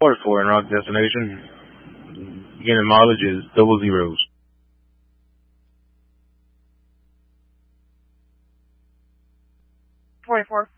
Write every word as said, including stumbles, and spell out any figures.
forty-four en route destination. Beginning mileage is double zeros. forty-four.